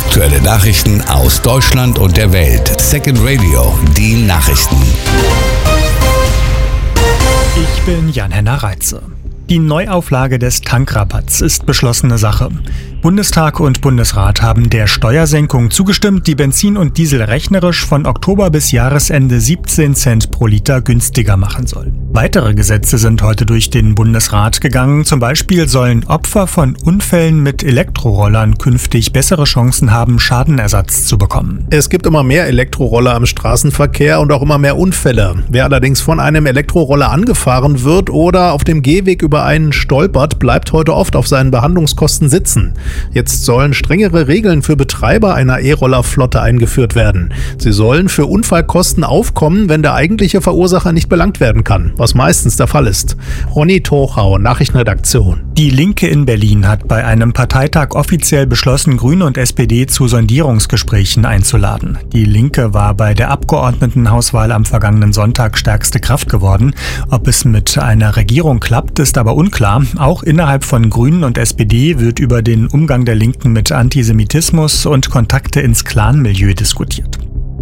Aktuelle Nachrichten aus Deutschland und der Welt. Second Radio, die Nachrichten. Ich bin Jan-Henner Reitze. Die Neuauflage des Tankrabatts ist beschlossene Sache. Bundestag und Bundesrat haben der Steuersenkung zugestimmt, die Benzin und Diesel rechnerisch von Oktober bis Jahresende 17 Cent pro Liter günstiger machen soll. Weitere Gesetze sind heute durch den Bundesrat gegangen. Zum Beispiel sollen Opfer von Unfällen mit Elektrorollern künftig bessere Chancen haben, Schadenersatz zu bekommen. Es gibt immer mehr Elektroroller am Straßenverkehr und auch immer mehr Unfälle. Wer allerdings von einem Elektroroller angefahren wird oder auf dem Gehweg über einen stolpert, bleibt heute oft auf seinen Behandlungskosten sitzen. Jetzt sollen strengere Regeln für Betreiber einer E-Roller-Flotte eingeführt werden. Sie sollen für Unfallkosten aufkommen, wenn der eigentliche Verursacher nicht belangt werden kann, was meistens der Fall ist. Ronny Tochau, Nachrichtenredaktion. Die Linke in Berlin hat bei einem Parteitag offiziell beschlossen, Grüne und SPD zu Sondierungsgesprächen einzuladen. Die Linke war bei der Abgeordnetenhauswahl am vergangenen Sonntag stärkste Kraft geworden. Ob es mit einer Regierung klappt, ist aber unklar. Auch innerhalb von Grünen und SPD wird über den Umgang der Linken mit Antisemitismus und Kontakte ins Clanmilieu diskutiert.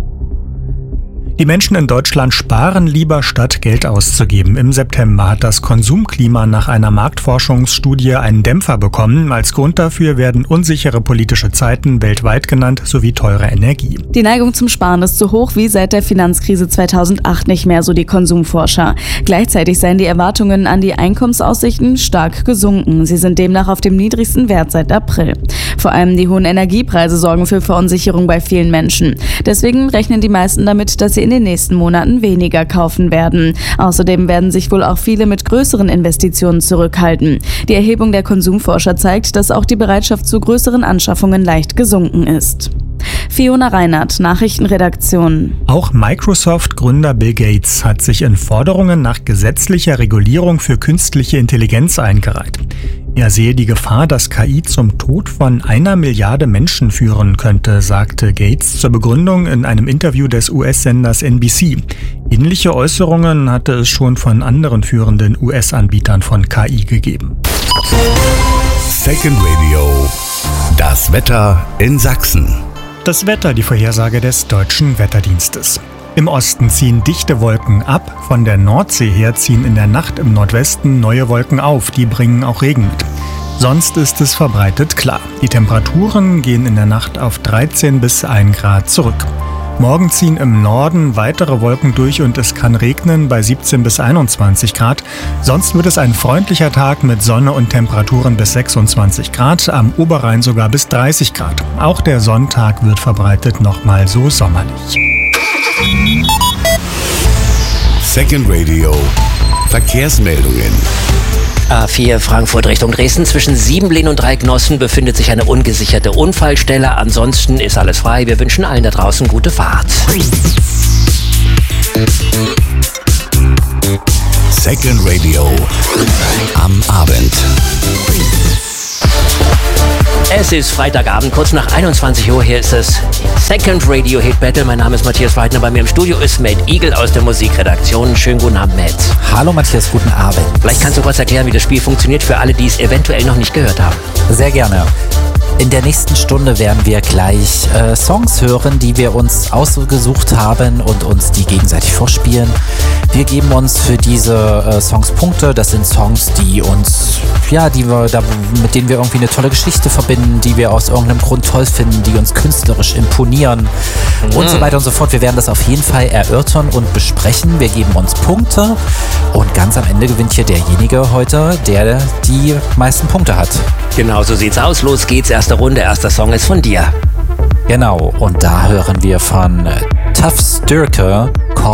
Die Menschen in Deutschland sparen lieber, statt Geld auszugeben. Im September hat das Konsumklima nach einer Marktforschungsstudie einen Dämpfer bekommen. Als Grund dafür werden unsichere politische Zeiten weltweit genannt sowie teure Energie. Die Neigung zum Sparen ist so hoch wie seit der Finanzkrise 2008 nicht mehr, so die Konsumforscher. Gleichzeitig seien die Erwartungen an die Einkommensaussichten stark gesunken. Sie sind demnach auf dem niedrigsten Wert seit April. Vor allem die hohen Energiepreise sorgen für Verunsicherung bei vielen Menschen. Deswegen rechnen die meisten damit, dass sie in den nächsten Monaten weniger kaufen werden. Außerdem werden sich wohl auch viele mit größeren Investitionen zurückhalten. Die Erhebung der Konsumforscher zeigt, dass auch die Bereitschaft zu größeren Anschaffungen leicht gesunken ist. Fiona Reinhardt, Nachrichtenredaktion. Auch Microsoft-Gründer Bill Gates hat sich in Forderungen nach gesetzlicher Regulierung für künstliche Intelligenz eingereiht. Er sehe die Gefahr, dass KI zum Tod von 1 Milliarde Menschen führen könnte, sagte Gates zur Begründung in einem Interview des US-Senders NBC. Ähnliche Äußerungen hatte es schon von anderen führenden US-Anbietern von KI gegeben. Second Radio, das Wetter in Sachsen. Das Wetter, die Vorhersage des Deutschen Wetterdienstes. Im Osten ziehen dichte Wolken ab, von der Nordsee her ziehen in der Nacht im Nordwesten neue Wolken auf, die bringen auch Regen mit. Sonst ist es verbreitet klar. Die Temperaturen gehen in der Nacht auf 13 bis 1 Grad zurück. Morgen ziehen im Norden weitere Wolken durch und es kann regnen bei 17 bis 21 Grad. Sonst wird es ein freundlicher Tag mit Sonne und Temperaturen bis 26 Grad, am Oberrhein sogar bis 30 Grad. Auch der Sonntag wird verbreitet nochmal so sommerlich. Second Radio, Verkehrsmeldungen. A4 Frankfurt Richtung Dresden. Zwischen Siebenlehn und Dreignossen befindet sich eine ungesicherte Unfallstelle. Ansonsten ist alles frei. Wir wünschen allen da draußen gute Fahrt. Second Radio am Abend. Es ist Freitagabend, kurz nach 21 Uhr. Hier ist das Second Radio Hit Battle. Mein Name ist Matthias Weidner. Bei mir im Studio ist Matt Eagle aus der Musikredaktion. Schönen guten Abend, Matt. Hallo Matthias, guten Abend. Vielleicht kannst du kurz erklären, wie das Spiel funktioniert für alle, die es eventuell noch nicht gehört haben. Sehr gerne. In der nächsten Stunde werden wir gleich Songs hören, die wir uns ausgesucht haben und uns die gegenseitig vorspielen. Wir geben uns für diese Songs Punkte. Das sind Songs, die uns, mit denen wir irgendwie eine tolle Geschichte verbinden, die wir aus irgendeinem Grund toll finden, die uns künstlerisch imponieren und so weiter und so fort. Wir werden das auf jeden Fall erörtern und besprechen. Wir geben uns Punkte und ganz am Ende gewinnt hier derjenige heute, der die meisten Punkte hat. Genau, so sieht's aus. Los geht's, erste Runde. Erster Song ist von dir. Genau, und da hören wir von Tough Styrke